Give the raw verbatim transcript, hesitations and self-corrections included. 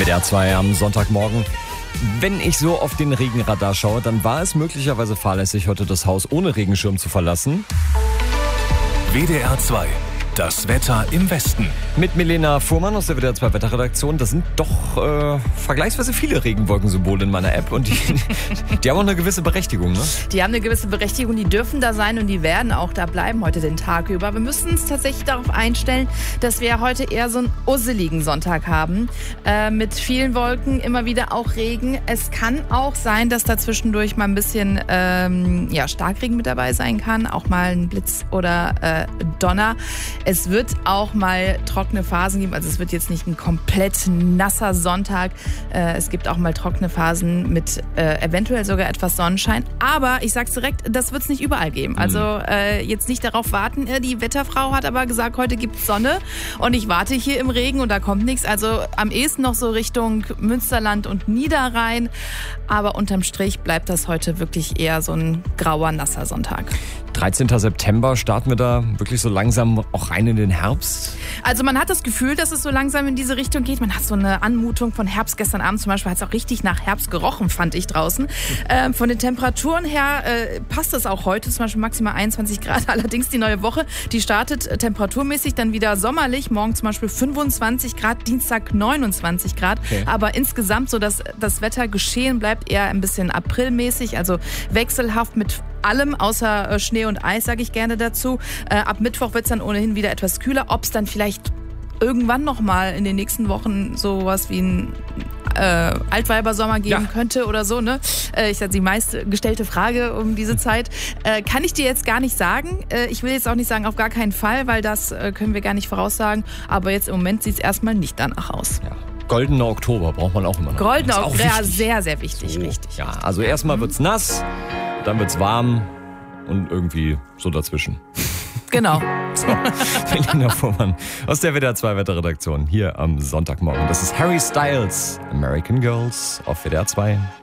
W D R zwei am Sonntagmorgen. Wenn ich so auf den Regenradar schaue, dann war es möglicherweise fahrlässig, heute das Haus ohne Regenschirm zu verlassen. W D R zwei. Das Wetter im Westen. Mit Milena Fuhrmann aus der W D R zwei Wetterredaktion. Das sind doch äh, vergleichsweise viele Regenwolkensymbole in meiner App. Und die, die haben auch eine gewisse Berechtigung, ne? Die haben eine gewisse Berechtigung, die dürfen da sein und die werden auch da bleiben heute den Tag über. Wir müssen uns tatsächlich darauf einstellen, dass wir heute eher so einen usseligen Sonntag haben. Äh, mit vielen Wolken, immer wieder auch Regen. Es kann auch sein, dass da zwischendurch mal ein bisschen ähm, ja, Starkregen mit dabei sein kann. Auch mal ein Blitz oder äh, Donner. Es wird auch mal trockene Phasen geben, also es wird jetzt nicht ein komplett nasser Sonntag. Äh, es gibt auch mal trockene Phasen mit äh, eventuell sogar etwas Sonnenschein. Aber ich sag's direkt, das wird's nicht überall geben. Also äh, jetzt nicht darauf warten. Die Wetterfrau hat aber gesagt, heute gibt's Sonne und ich warte hier im Regen und da kommt nichts. Also am ehesten noch so Richtung Münsterland und Niederrhein. Aber unterm Strich bleibt das heute wirklich eher so ein grauer, nasser Sonntag. dreizehnten September starten wir da wirklich so langsam auch rein in den Herbst? Also man hat das Gefühl, dass es so langsam in diese Richtung geht. Man hat so eine Anmutung von Herbst. Gestern Abend zum Beispiel hat es auch richtig nach Herbst gerochen, fand ich draußen. Ähm, von den Temperaturen her äh, passt es auch heute, zum Beispiel maximal einundzwanzig Grad. Allerdings die neue Woche, die startet äh, temperaturmäßig dann wieder sommerlich. Morgen zum Beispiel fünfundzwanzig Grad, Dienstag neunundzwanzig Grad. Okay. Aber insgesamt so, dass das Wetter geschehen bleibt eher ein bisschen aprilmäßig, also wechselhaft mit allem außer äh, Schnee und Eis, sage ich gerne dazu. Äh, ab Mittwoch wird es dann ohnehin wieder etwas kühler. Ob es dann vielleicht irgendwann noch mal in den nächsten Wochen sowas wie ein äh, Altweibersommer geben ja. könnte oder so, ne? Äh, ich sage, die meistgestellte Frage um diese Zeit. Äh, kann ich dir jetzt gar nicht sagen. Äh, ich will jetzt auch nicht sagen, auf gar keinen Fall, weil das äh, können wir gar nicht voraussagen. Aber jetzt im Moment sieht es erstmal nicht danach aus. Ja. Goldener Oktober braucht man auch immer noch. Goldener Oktober, ja, sehr, sehr wichtig, so, richtig. Ja, also erstmal wird's nass, dann wird's warm und irgendwie so dazwischen. Genau. So, Milena Fuhrmann aus der W D R zwei Wetterredaktion hier am Sonntagmorgen. Das ist Harry Styles, American Girls auf W D R zwei.